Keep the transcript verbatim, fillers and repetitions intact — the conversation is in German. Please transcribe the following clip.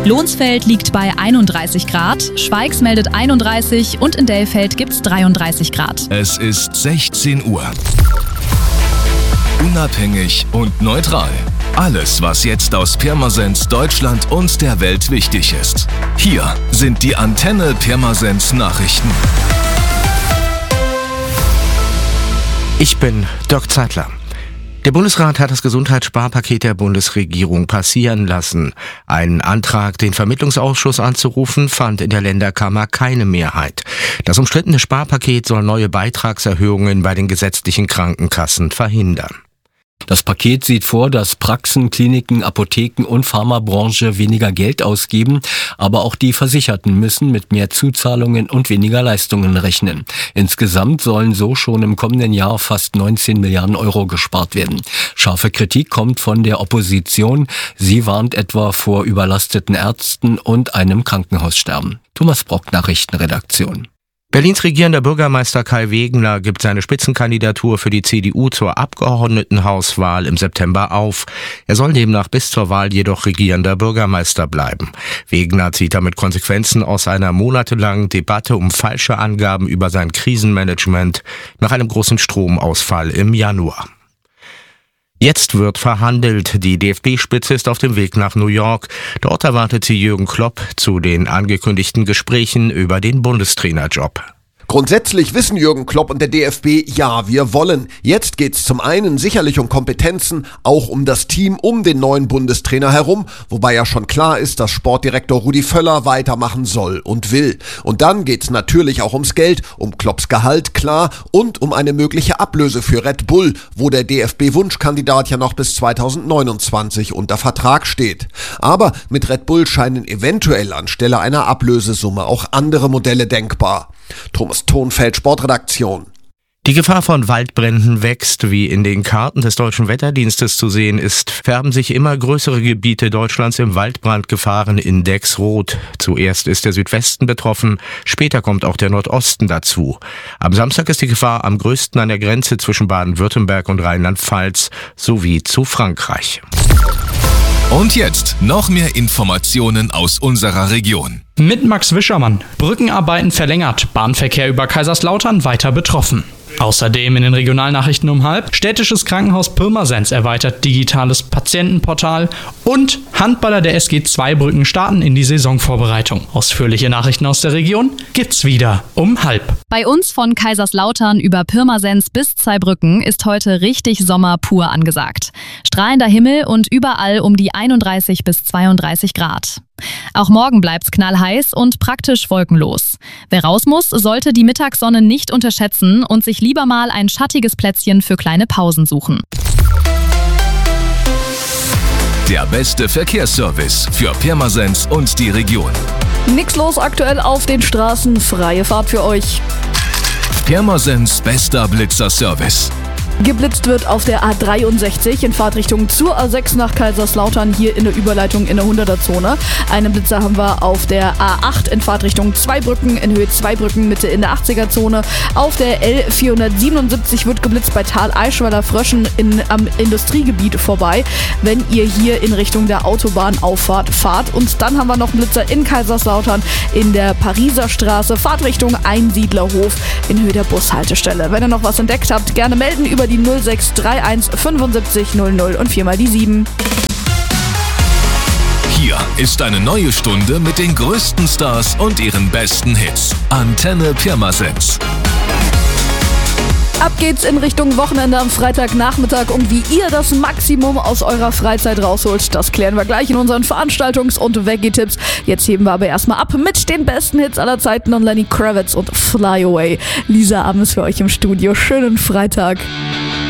Lohnsfeld liegt bei einunddreißig Grad, Schweigs meldet einunddreißig und in Delfeld gibt's dreiunddreißig Grad. Es ist sechzehn Uhr. Unabhängig und neutral. Alles, was jetzt aus Pirmasens, Deutschland und der Welt wichtig ist. Hier sind die Antenne Pirmasens Nachrichten. Ich bin Dirk Zeitler. Der Bundesrat hat das Gesundheitssparpaket der Bundesregierung passieren lassen. Ein Antrag, den Vermittlungsausschuss anzurufen, fand in der Länderkammer keine Mehrheit. Das umstrittene Sparpaket soll neue Beitragserhöhungen bei den gesetzlichen Krankenkassen verhindern. Das Paket sieht vor, dass Praxen, Kliniken, Apotheken und Pharmabranche weniger Geld ausgeben, aber auch die Versicherten müssen mit mehr Zuzahlungen und weniger Leistungen rechnen. Insgesamt sollen so schon im kommenden Jahr fast neunzehn Milliarden Euro gespart werden. Scharfe Kritik kommt von der Opposition. Sie warnt etwa vor überlasteten Ärzten und einem Krankenhaussterben. Thomas Brock, Nachrichtenredaktion. Berlins regierender Bürgermeister Kai Wegener gibt seine Spitzenkandidatur für die C D U zur Abgeordnetenhauswahl im September auf. Er soll demnach bis zur Wahl jedoch regierender Bürgermeister bleiben. Wegener zieht damit Konsequenzen aus einer monatelangen Debatte um falsche Angaben über sein Krisenmanagement nach einem großen Stromausfall im Januar. Jetzt wird verhandelt. Die D F B-Spitze ist auf dem Weg nach New York. Dort erwartet sie Jürgen Klopp zu den angekündigten Gesprächen über den Bundestrainerjob. Grundsätzlich wissen Jürgen Klopp und der D F B, ja, wir wollen. Jetzt geht's zum einen sicherlich um Kompetenzen, auch um das Team um den neuen Bundestrainer herum, wobei ja schon klar ist, dass Sportdirektor Rudi Völler weitermachen soll und will. Und dann geht's natürlich auch ums Geld, um Klopps Gehalt, klar, und um eine mögliche Ablöse für Red Bull, wo der D F B-Wunschkandidat ja noch bis zweitausendneunundzwanzig unter Vertrag steht. Aber mit Red Bull scheinen eventuell anstelle einer Ablösesumme auch andere Modelle denkbar. Thomas Thonfeld, Sportredaktion. Die Gefahr von Waldbränden wächst. Wie in den Karten des Deutschen Wetterdienstes zu sehen ist, färben sich immer größere Gebiete Deutschlands im Waldbrandgefahrenindex rot. Zuerst ist der Südwesten betroffen, später kommt auch der Nordosten dazu. Am Samstag ist die Gefahr am größten an der Grenze zwischen Baden-Württemberg und Rheinland-Pfalz sowie zu Frankreich. Und jetzt noch mehr Informationen aus unserer Region. Mit Max Wischermann. Brückenarbeiten verlängert, Bahnverkehr über Kaiserslautern weiter betroffen. Außerdem in den Regionalnachrichten um halb, städtisches Krankenhaus Pirmasens erweitert digitales Patientenportal und Handballer der S G Zweibrücken starten in die Saisonvorbereitung. Ausführliche Nachrichten aus der Region gibt's wieder um halb. Bei uns von Kaiserslautern über Pirmasens bis Zweibrücken ist heute richtig Sommer pur angesagt. Strahlender Himmel und überall um die einunddreißig bis zweiunddreißig Grad. Auch morgen bleibt's knallheiß und praktisch wolkenlos. Wer raus muss, sollte die Mittagssonne nicht unterschätzen und sich lieber mal ein schattiges Plätzchen für kleine Pausen suchen. Der beste Verkehrsservice für Pirmasens und die Region. Nix los aktuell auf den Straßen, freie Fahrt für euch. Pirmasens bester Blitzerservice. Geblitzt wird auf der A dreiundsechzig in Fahrtrichtung zur A sechs nach Kaiserslautern, hier in der Überleitung in der hunderter-Zone. Einen Blitzer haben wir auf der A acht in Fahrtrichtung Zweibrücken, in Höhe Zweibrücken, Mitte in der achtziger-Zone. Auf der L vierhundertsiebenundsiebzig wird geblitzt bei Tal-Eichweiler-Fröschen in, am Industriegebiet vorbei, wenn ihr hier in Richtung der Autobahnauffahrt fahrt. Und dann haben wir noch einen Blitzer in Kaiserslautern in der Pariser Straße, Fahrtrichtung Einsiedlerhof in Höhe der Bushaltestelle. Wenn ihr noch was entdeckt habt, gerne melden über die null sechs drei eins fünfundsiebzig null null und viermal die sieben. Hier ist eine neue Stunde mit den größten Stars und ihren besten Hits. Antenne Pirmasens. Ab geht's in Richtung Wochenende am Freitagnachmittag und wie ihr das Maximum aus eurer Freizeit rausholt, das klären wir gleich in unseren Veranstaltungs- und Veggie-Tipps. Jetzt heben wir aber erstmal ab mit den besten Hits aller Zeiten und Lenny Kravitz und Fly Away. Lisa Abends für euch im Studio. Schönen Freitag.